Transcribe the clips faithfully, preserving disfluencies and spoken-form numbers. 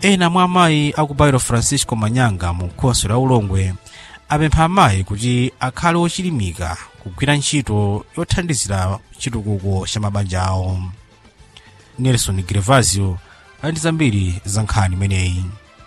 ena mwa amayi aku Bairo Francisco Manyanga mu Khoso la Ulongwe apempha amayi kuti akhale ochilimika kugwira ntchito yothandizira chitukuko cha mabanja awo. Nelson Grevazio ali zambiri za nkhani imeneyi.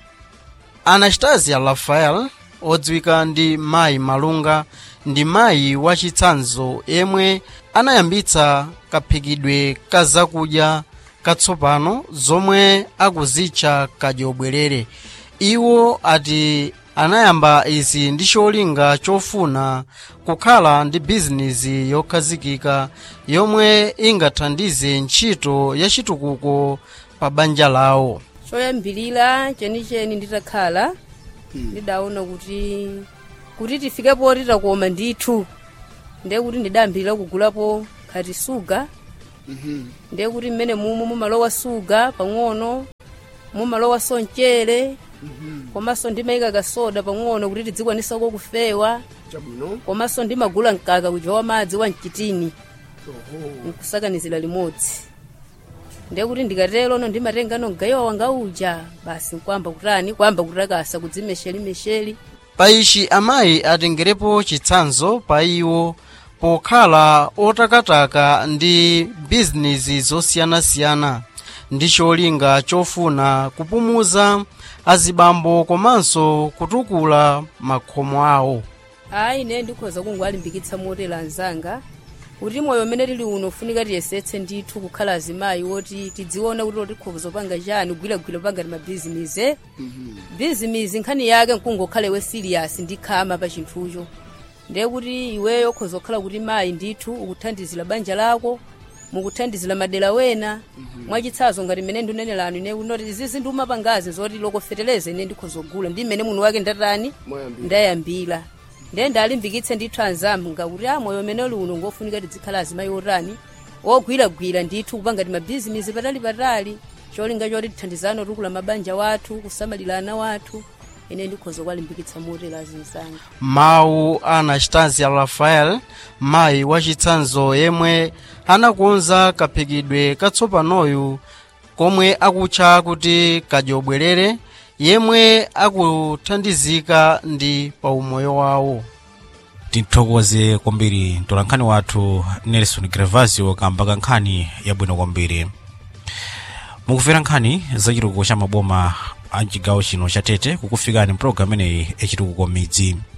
Anastasia Rafael odziwika ndi mayi Malunga ndi mayi wachitsanzo yemwe anayambitsa kaphikidwe ka zakudya katsopano zomwe akuzitcha kadyobwerere. Iwo ati anayamba izi ndi cholinga chofuna kukhala ndi bizinesi yokhazikika yomwe ingathandize ntchito ya chitukuko pa banja lawo. Choyambilira chenicheni nditakhala ndidaona kuti kuti tifikepo titakoma ndithu ndiye kuti ndidayambirira kugulapo khati suga. Ndiye kuti mmene mumu mumalowa suga pang'ono, mumalowa sonchere, komanso ndimayika kasoda pang'ono kuti tidzikwanisa kufewa, komanso ndimagula mkaka kuja wa madzi wa mchitini nkusakanizira limodzi. Ndiye kuti ndikatero no ndimatenga no gayo wanga uja basi nkwamba kutani kwamba kutakasa kudzimesheli mesheli. Paishi amayi atengerepo chitsanzo pa iwo pokhala otakataka ndi bizinesi zosiyanasiyana ndi cholinga chofuna kupumuza azibambo komanso kutukula makhomo awo. Ayi ne ndikhoza kungwalimbikitsa motela anzanga kuti moyo umene tili uno funika tiyesetse ndithu kukhala azimayi woti tidziona kuti tikhoza panga chani kugwiragwira panga ndi mabizinesi. Bizinesi nkhani yake nkungokhale we serious ndikhama pa chinthucho. Ndiye kuti iweyo khoza kukhala kuti mayi ndithu ukuthandizira banja lako, mukuthandizira madera wena, mwachitsazo ngati mmene ndunenelano ine unoti izizi nduma pangazi zoti lokofeteleze ine ndikhoza kugula ndi mmene munthu wake ndatani ndayambira. Ndiye ndalimbikitse ndithu anzambu ngakuti a moyo umene uli uno ngofunika tidzikhala azimayi otani ogwiragwira ndithu kupanga ndi mabizinesi patali patali cholinga choti tithandizane tukula mabanja wathu kusamalira ana wathu. Ine ndikhoza kwalimbikitsa motela azinzanga. Mawu Anastasia Rafael mayi wachitsanzo yemwe anakonza kaphikidwe katsopanoyu komwe akutcha kuti kadyobwerere yemwe akuthandizika ndi pa umoyo wawo. Tithokoze kwambiri mtolankhani wathu Nelson Grevazio kamba kankhani yabwino kwambiri. Mukufera nkhani za chitukuko cha maboma a chigawo chino cha Tete kukufikani mpulogalamu imeneyi yachitukuko midzi.